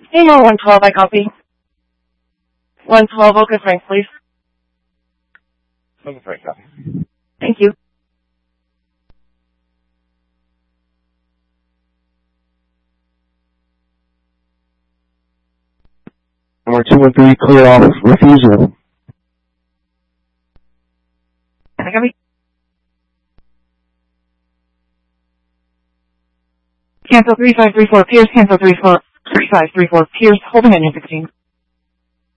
Seymour 112, I copy. 112, Oka Frank, please. Okay, Frank, copy. Thank you. Number 213, clear off refusal. I copy. Cancel 3534, Pierce, cancel 3534, Pierce, holding engine 16.